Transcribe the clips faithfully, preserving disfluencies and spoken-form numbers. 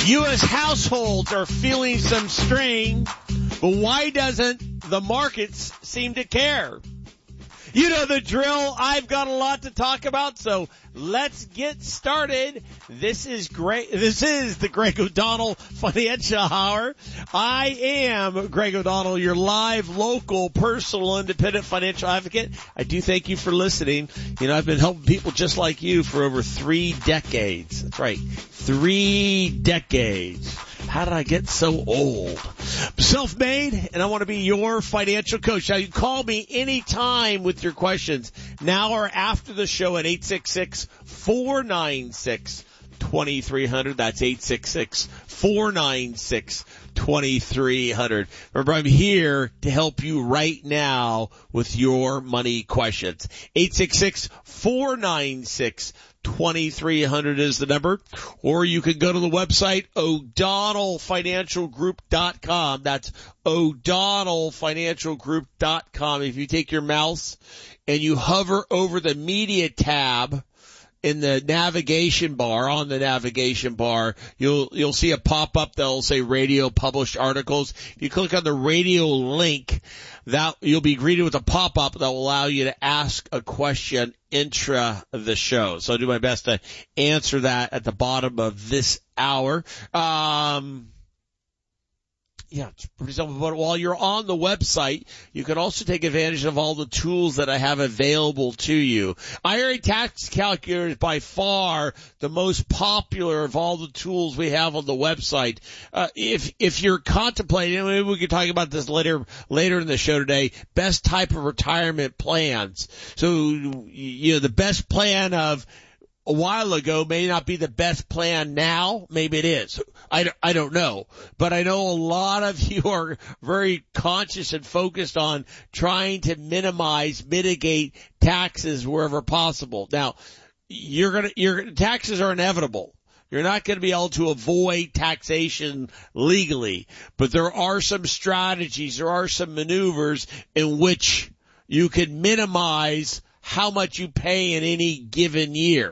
U S households are feeling some strain, but why doesn't the markets seem to care? You know the drill. I've got a lot to talk about, so let's get started. This is great. This is the Greg O'Donnell Financial Hour. I am Greg O'Donnell, your live, local, personal, independent financial advocate. I do thank you for listening. You know, I've been helping people just like you for over three decades. That's right. Three decades. How did I get so old? Self-made, and I want to be your financial coach. Now, you call me anytime with your questions, now or after the show at eight six six, four nine six, two three zero zero. That's eight six six, four nine six, two three zero zero. Remember, I'm here to help you right now with your money questions. eight six six, four nine six, two three zero zero is the number, or you can go to the website O'Donnell Financial Group dot com. That's O'Donnell Financial Group dot com. If you take your mouse and you hover over the media tab in the navigation bar, on the navigation bar, you'll you'll see a pop-up that'll say radio published articles. If you click on the radio link, that you'll be greeted with a pop-up that will allow you to ask a question intra the show. So I'll do my best to answer that at the bottom of this hour. Um Yeah, it's pretty simple. But while you're on the website, you can also take advantage of all the tools that I have available to you. I R A Tax Calculator is by far the most popular of all the tools we have on the website. Uh, if if you're contemplating, maybe we can talk about this later later in the show today, best type of retirement plans. So, you know, the best plan of a while ago may not be the best plan now. Maybe it is. I, I don't know. But I know a lot of you are very conscious and focused on trying to minimize, mitigate taxes wherever possible. Now, you're gonna, your taxes are inevitable. You're not going to be able to avoid taxation legally, but there are some strategies, there are some maneuvers in which you can minimize how much you pay in any given year.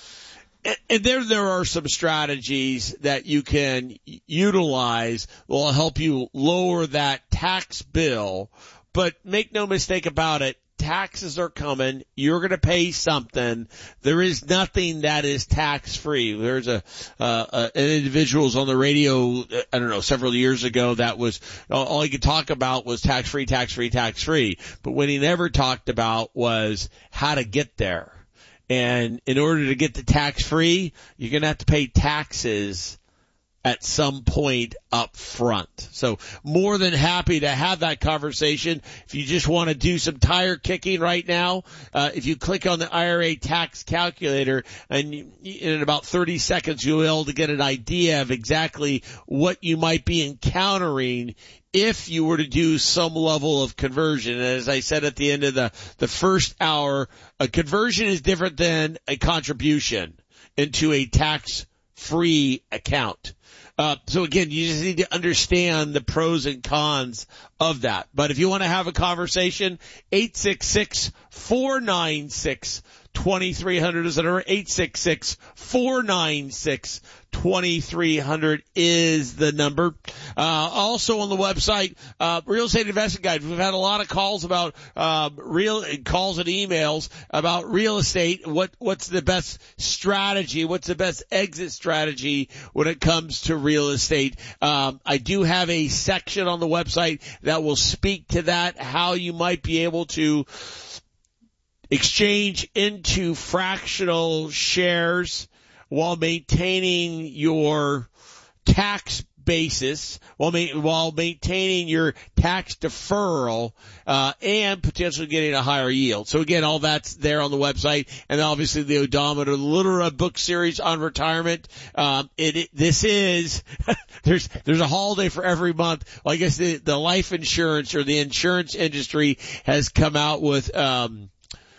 And there, there are some strategies that you can utilize that will help you lower that tax bill. But make no mistake about it, taxes are coming. You're going to pay something. There is nothing that is tax-free. There's a, uh, uh, an individual on the radio, I don't know, several years ago that was, all he could talk about was tax-free, tax-free, tax-free. But what he never talked about was how to get there. And in order to get the tax-free, you're going to have to pay taxes at some point up front. So more than happy to have that conversation. If you just want to do some tire kicking right now, uh, if you click on the I R A tax calculator, and in about thirty seconds you'll be able to get an idea of exactly what you might be encountering if you were to do some level of conversion. And as I said at the end of the, the first hour, a conversion is different than a contribution into a tax-free account. Uh, so again, you just need to understand the pros and cons of that. But if you want to have a conversation, eight six six, four nine six, two three zero zero is the number. eight six six, four nine six, two three zero zero is the number. Uh, also on the website, uh, Real Estate Investment Guide. We've had a lot of calls about, uh, real, calls and emails about real estate. What, what's the best strategy? What's the best exit strategy when it comes to real estate? Um, I do have a section on the website that will speak to that, how you might be able to exchange into fractional shares while maintaining your tax basis, while, ma- while maintaining your tax deferral, uh, and potentially getting a higher yield. So again, all that's there on the website. And obviously the Odometer, the Little Red book series on retirement. Um, it, it this is, there's, there's a holiday for every month. Well, I guess the, the life insurance or the insurance industry has come out with, um,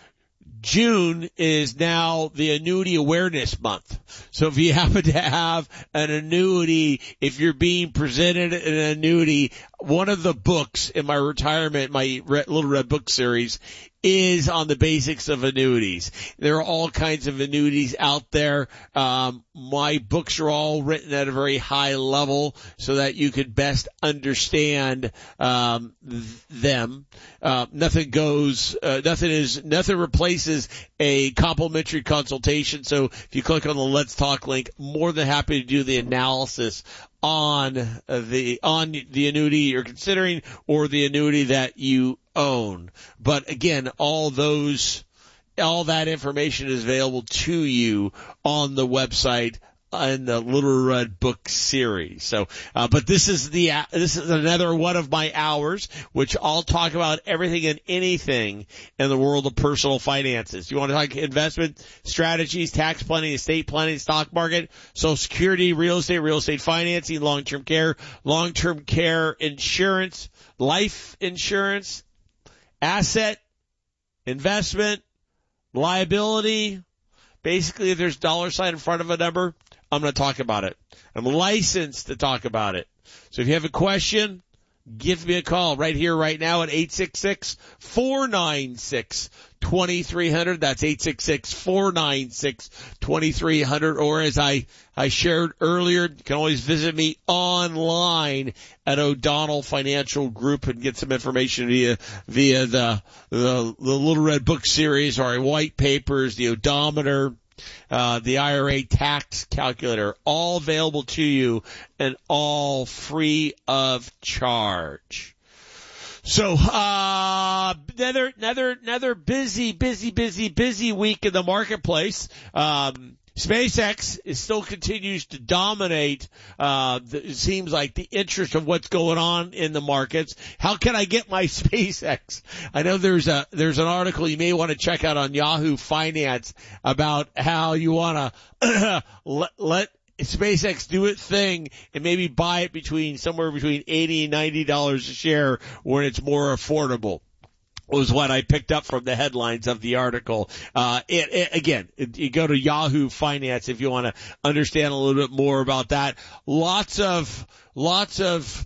June is now the Annuity Awareness Month. So if you happen to have an annuity, if you're being presented an annuity, one of the books in my retirement, my Red, Little Red book series, is on the basics of annuities. There are all kinds of annuities out there. Um, my books are all written at a very high level so that you could best understand um, th- them. Uh, nothing goes, uh, nothing is, nothing replaces a complimentary consultation. So if you click on the Let's Talk link, more than happy to do the analysis on the on the annuity you're considering or the annuity that you own. But again, all those all that information is available to you on the website in the Little Red Book series. So, uh, but this is the this is another one of my hours, which I'll talk about everything and anything in the world of personal finances. You want to talk investment strategies, tax planning, estate planning, stock market, Social Security, real estate, real estate financing, long-term care, long-term care insurance, life insurance, asset, investment, liability. Basically, if there's dollar sign in front of a number, I'm going to talk about it. I'm licensed to talk about it. So if you have a question, give me a call right here, right now at eight six six, four nine six, two three zero zero. That's eight six six, four nine six, two three zero zero. Or as I, I shared earlier, you can always visit me online at O'Donnell Financial Group and get some information via, via the, the, the Little Red Book series, our white papers, the odometer, Uh, the I R A tax calculator, all available to you and all free of charge. So, uh, another, another, another busy, busy, busy, busy week in the marketplace. Um, SpaceX is still continues to dominate, uh, the, it seems like the interest of what's going on in the markets. How can I get my SpaceX? I know there's a, there's an article you may want to check out on Yahoo Finance about how you want to let, let SpaceX do its thing and maybe buy it between somewhere between eighty and ninety dollars a share when it's more affordable. Was what I picked up from the headlines of the article. Uh, it, it, again, it, you go to Yahoo Finance if you want to understand a little bit more about that. Lots of, lots of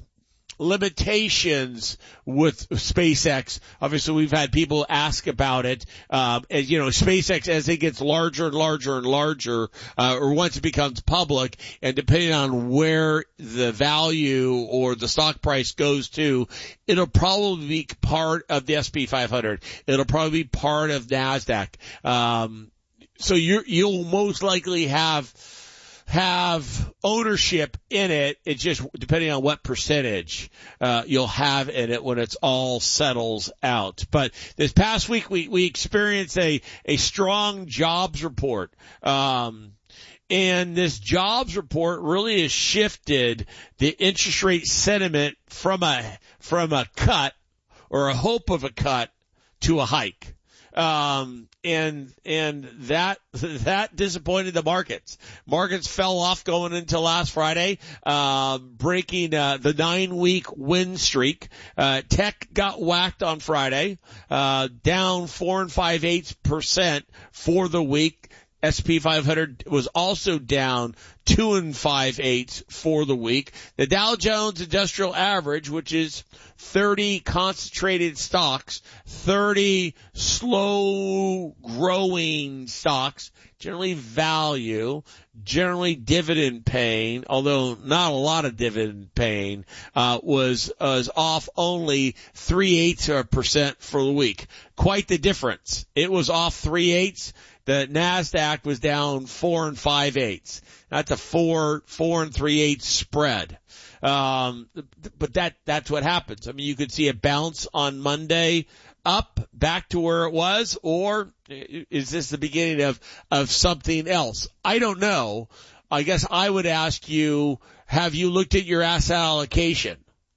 limitations with SpaceX. Obviously, we've had people ask about it. Um, and, you know, SpaceX, as it gets larger and larger and larger, uh, or once it becomes public, and depending on where the value or the stock price goes to, it'll probably be part of the S and P five hundred. It'll probably be part of NASDAQ. Um, so you're, you'll most likely have have ownership in it. It's just depending on what percentage uh you'll have in it when it's all settles out. But this past week we we experienced a a strong jobs report. Um and this jobs report really has shifted the interest rate sentiment from a from a cut or a hope of a cut to a hike. Um, and, and that, that disappointed the markets. Markets fell off going into last Friday, uh, breaking, uh, the nine week win streak. Uh, tech got whacked on Friday, uh, down four and five eighths percent for the week. S and P five hundred was also down two and five eighths for the week. The Dow Jones Industrial Average, which is thirty concentrated stocks, thirty slow growing stocks, generally value, generally dividend paying, although not a lot of dividend paying, uh, was, was off only three eighths of a percent for the week. Quite the difference. It was off three eighths. The NASDAQ was down four and five eighths. That's a four, four and three eighths spread. Um, but that, that's what happens. I mean, you could see a bounce on Monday up back to where it was, or is this the beginning of, of something else? I don't know. I guess I would ask you, have you looked at your asset allocation?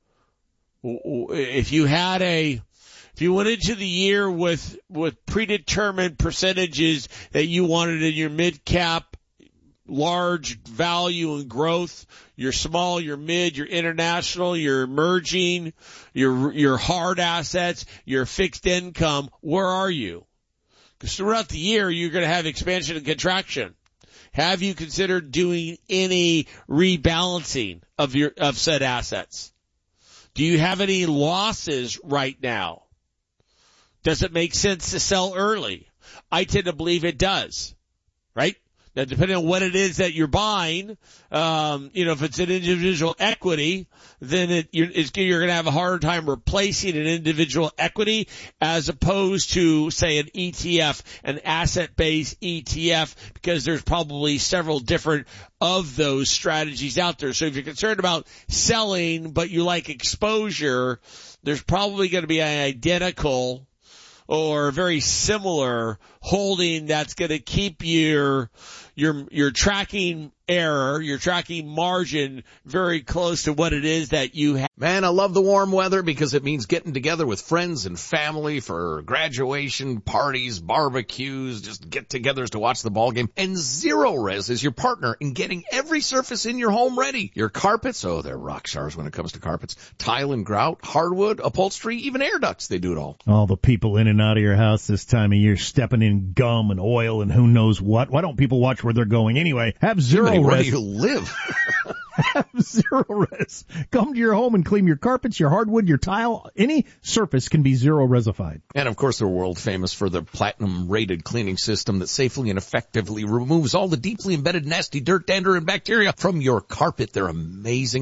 If you had a, If you went into the year with, with predetermined percentages that you wanted in your mid-cap, large value and growth, your small, your mid, your international, your emerging, your, your hard assets, your fixed income, where are you? Because throughout the year, you're going to have expansion and contraction. Have you considered doing any rebalancing of your, of said assets? Do you have any losses right now? Does it make sense to sell early? I tend to believe it does, right? Now, depending on what it is that you're buying, um, you know, if it's an individual equity, then it, you're, it's, you're going to have a harder time replacing an individual equity as opposed to, say, an E T F, an asset-based E T F, because there's probably several different of those strategies out there. So if you're concerned about selling, but you like exposure, there's probably going to be an identical or very similar holding that's going to keep your your your tracking error, your tracking margin very close to what it is that you have. Man, I love the warm weather because it means getting together with friends and family for graduation parties, barbecues, just get-togethers to watch the ball game. And Zero Res is your partner in getting every surface in your home ready. Your carpets, oh, they're rock stars when it comes to carpets. Tile and grout, hardwood, upholstery, even air ducts, they do it all. All the people in and out of your house this time of year stepping in gum and oil and who knows what. Why don't people watch where they're going anyway? Have Zero Res. Where do you live? Have Zero Res. Come to your home and clean your carpets, your hardwood, your tile. Any surface can be Zero Resified. And, of course, they're world famous for their platinum-rated cleaning system that safely and effectively removes all the deeply embedded nasty dirt, dander, and bacteria from your carpet. They're amazing.